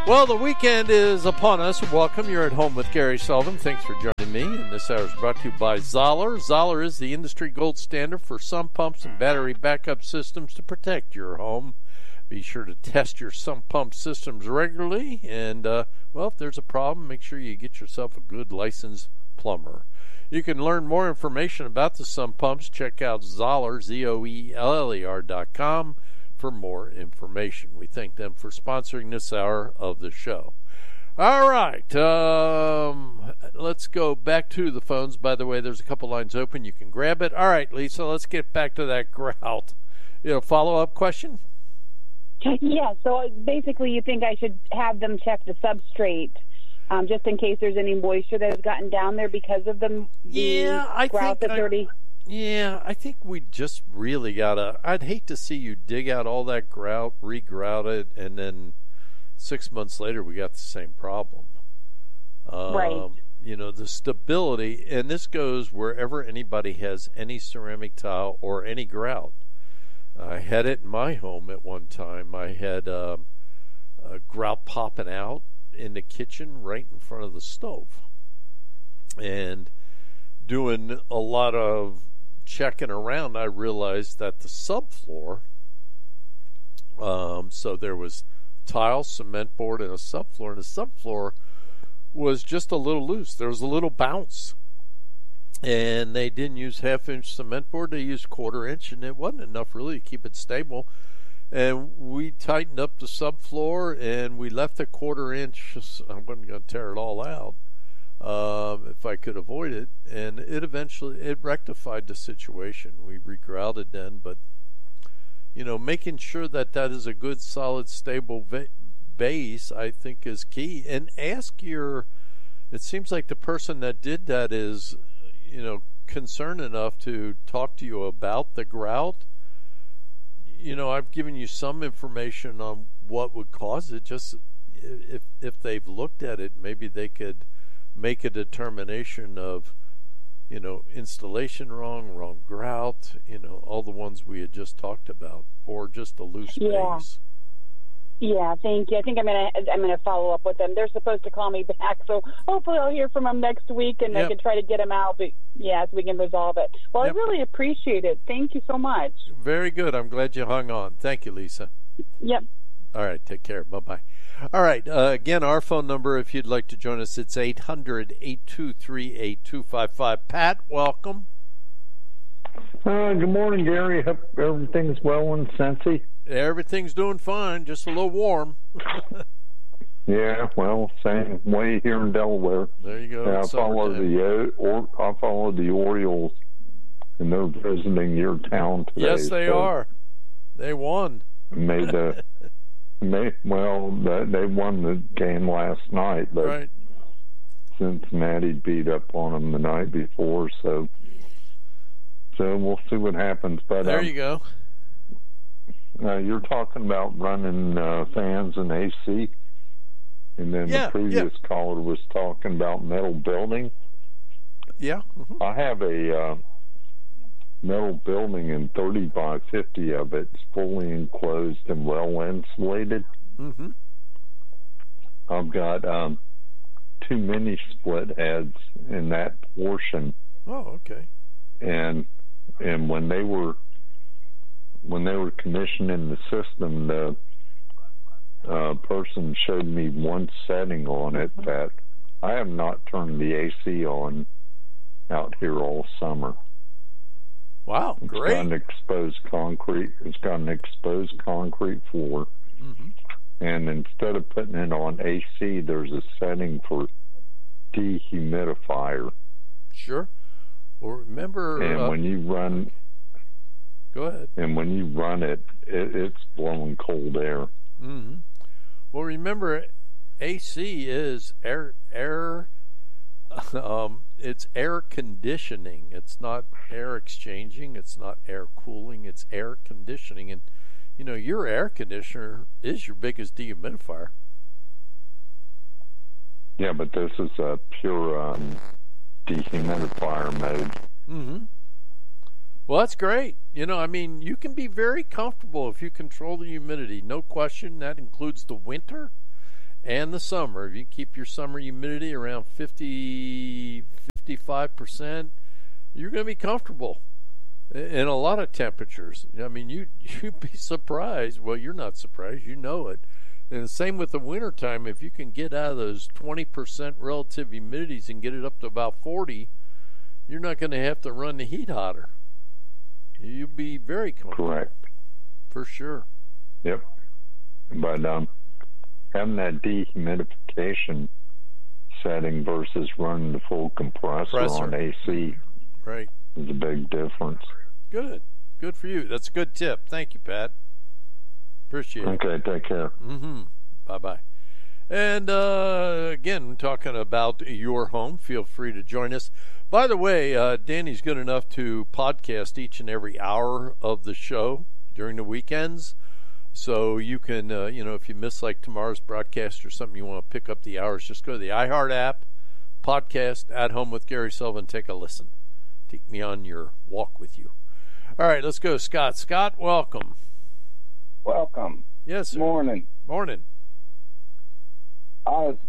Well, the weekend is upon us. Welcome. You're at home with Gary Sullivan. Thanks for joining me. And this hour is brought to you by Zoller. Zoller is the industry gold standard for sump pumps and battery backup systems to protect your home. Be sure to test your sump pump systems regularly. And, if there's a problem, make sure you get yourself a good licensed plumber. You can learn more information about the sump pumps. Check out Zoller, ZOELLER.com. for more information. We thank them for sponsoring this hour of the show. All right, let's go back to the phones. By the way, there's a couple lines open. You can grab it. All right, Lisa, let's get back to that grout. Follow-up question? Yeah, so basically you think I should have them check the substrate just in case there's any moisture that has gotten down there because of the grout that's already... Yeah, I think we just really gotta. I'd hate to see you dig out all that grout, re-grout it, and then 6 months later we got the same problem. Right. The stability, and this goes wherever anybody has any ceramic tile or any grout. I had it in my home at one time. I had a grout popping out in the kitchen right in front of the stove, and doing a lot of checking around, I realized that the subfloor, so there was tile, cement board, and a subfloor, and the subfloor was just a little loose. There was a little bounce, and they didn't use half-inch cement board. They used quarter-inch, and it wasn't enough really to keep it stable. And we tightened up the subfloor, and we left a quarter-inch. I wasn't going to tear it all out. If I could avoid it, and it rectified the situation. We regrouted then, but making sure that is a good, solid, stable base, I think, is key. And ask it seems like the person that did that is, concerned enough to talk to you about the grout. I've given you some information on what would cause it. Just if they've looked at it, maybe they could make a determination of, installation wrong grout, all the ones we had just talked about, or just a loose base. Yeah, thank you. I think I'm gonna follow up with them. They're supposed to call me back, so hopefully I'll hear from them next week, and I can try to get them out. But so we can resolve it. Well, I really appreciate it. Thank you so much. Very good. I'm glad you hung on. Thank you, Lisa. Yep. All right. Take care. Bye-bye. All right. Again, our phone number, if you'd like to join us, it's 800-823-8255. Pat, welcome. Good morning, Gary. Hope everything's well in Cincy. Everything's doing fine, just a little warm. Yeah, well, same way here in Delaware. There you go. I follow the Orioles, and they're visiting your town today. Yes, they are. They won. They won the game last night, but right. Cincinnati beat up on them the night before, so we'll see what happens. But there you go. You're talking about running fans and AC, and then the previous caller was talking about metal building. Yeah. Mm-hmm. I have a metal building, and 30 by 50 of it's fully enclosed and well insulated. Mm-hmm. I've got 2 mini split heads in that portion. Oh, okay. And when they were commissioning the system, the person showed me one setting on it that I have not turned the AC on out here all summer. Wow, great! It's got an exposed concrete floor, mm-hmm. and instead of putting it on AC, there's a setting for dehumidifier. Sure. Well, remember, and when you run. Go ahead. And when you run it, it's blowing cold air. Mm-hmm. Well, remember, AC is air. It's air conditioning. It's not air exchanging. It's not air cooling. It's air conditioning. And your air conditioner is your biggest dehumidifier. Yeah, but this is a pure dehumidifier mode. Mm-hmm. Well, that's great. You can be very comfortable if you control the humidity. No question. That includes the winter. and the summer, if you keep your summer humidity around 50-55%, you're going to be comfortable in a lot of temperatures. I mean, you'd be surprised. Well, you're not surprised. You know it. And the same with the wintertime. If you can get out of those 20% relative humidities and get it up to about 40, you're not going to have to run the heat hotter. You'll be very comfortable. Correct. For sure. Yep. But having that dehumidification setting versus running the full compressor on AC right. is a big difference. Good. Good for you. That's a good tip. Thank you, Pat. Appreciate it. Okay, take care. Mm-hmm. Bye-bye. And again, talking about your home, feel free to join us. By the way, Danny's good enough to podcast each and every hour of the show during the weekends. So you can, if you miss like tomorrow's broadcast or something, you want to pick up the hours, just go to the iHeart app, podcast, At Home with Gary Sullivan, take a listen. Take me on your walk with you. All right, let's go, Scott. Scott, welcome. Welcome. Yes, sir. Morning. Morning. I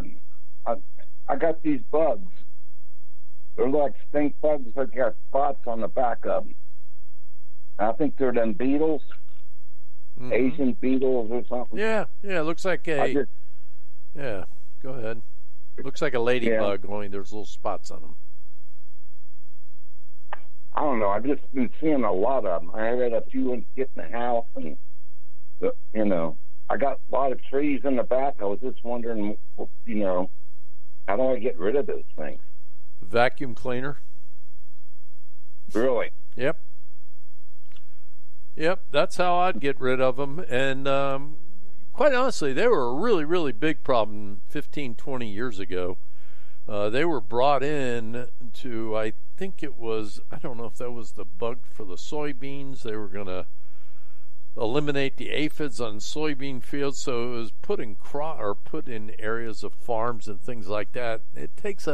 got these bugs. They're like stink bugs that got spots on the back of them. I think they're them beetles, Asian beetles or something. Yeah, it looks like yeah, go ahead. Looks like a ladybug, only there's little spots on them. I don't know. I've just been seeing a lot of them. I had a few get in the house, and I got a lot of trees in the back. I was just wondering, how do I get rid of those things? Vacuum cleaner. Really? Yep, that's how I'd get rid of them. And quite honestly, they were a really, really big problem 15, 20 years ago. They were brought in to, I think it was, I don't know if that was the bug for the soybeans. They were going to eliminate the aphids on soybean fields, so it was put in areas of farms and things like that. It takes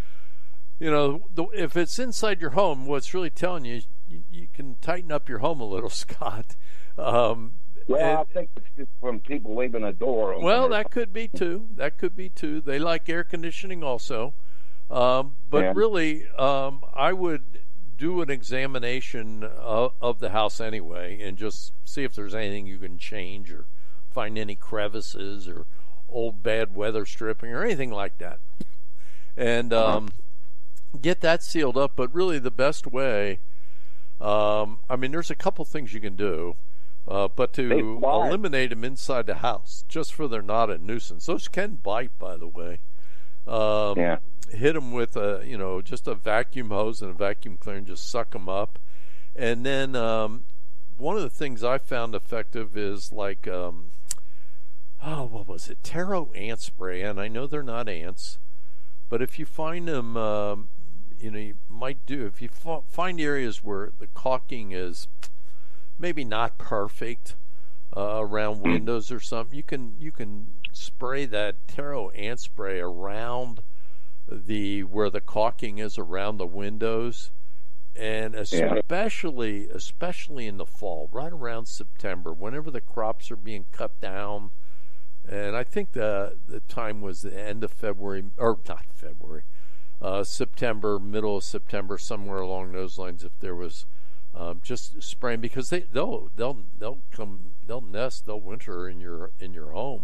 if it's inside your home, what's really telling you can tighten up your home a little, Scott. I think it's just from people leaving a door open. Well, that could be too. They like air conditioning also. Really, I would do an examination of the house anyway and just see if there's anything you can change or find any crevices or old bad weather stripping or anything like that. And get that sealed up. But really the best way, there's a couple things you can do. But to eliminate them inside the house, just for they're not a nuisance. Those can bite, by the way. Hit them with just a vacuum hose and a vacuum cleaner and just suck them up. And then one of the things I found effective is like, what was it? Taro ant spray. And I know they're not ants, but if you find them, you might do. If you find areas where the caulking is maybe not perfect around windows or something, you can spray that Taro ant spray around where the caulking is around the windows, and especially in the fall, right around September, whenever the crops are being cut down. And I think the time was the end of February, or not February, September, middle of September, somewhere along those lines. If there was just spraying, because they'll nest, they'll winter in your home.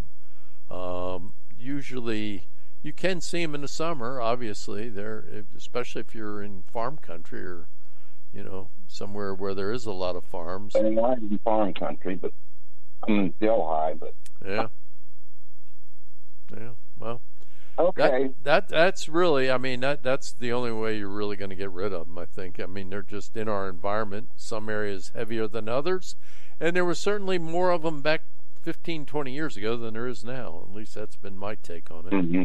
Usually, you can see them in the summer. Obviously, especially if you're in farm country or somewhere where there is a lot of farms. I'm not in farm country, but I'm in Delhi. But yeah. Well. Okay. That's really, that's the only way you're really going to get rid of them, I think. They're just in our environment. Some areas heavier than others. And there was certainly more of them back 15, 20 years ago than there is now. At least that's been my take on it. Mm-hmm.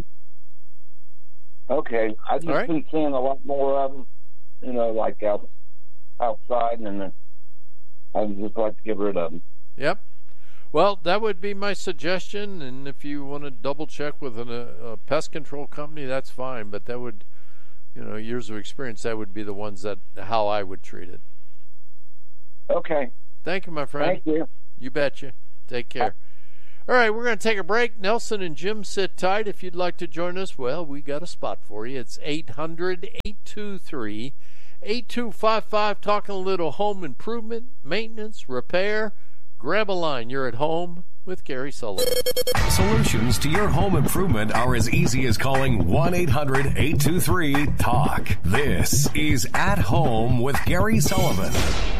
Okay. I've just been seeing a lot more of them, like outside, and I'd just like to get rid of them. Yep. Well, that would be my suggestion, and if you want to double check with a pest control company, that's fine. But that would, years of experience, that would be the ones how I would treat it. Okay. Thank you, my friend. Thank you. You betcha. Take care. All right, we're going to take a break. Nelson and Jim, sit tight. If you'd like to join us, well, we got a spot for you. It's 800-823-8255. Talking a little home improvement, maintenance, repair. Grab a line. You're at home with Gary Sullivan. Solutions to your home improvement are as easy as calling 1-800-823-TALK. This is At Home with Gary Sullivan.